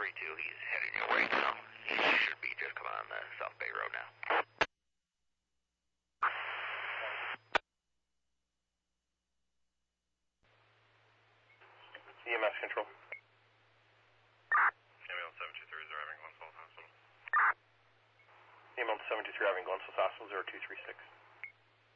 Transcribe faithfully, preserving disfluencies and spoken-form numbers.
three two, he's heading your way now. He should be just coming on the South Bay Road now. E M S control. Ambulance seven two three is arriving at Glens Falls Hospital. Ambulance seven two three arriving at Glens Falls Hospital, zero two three six.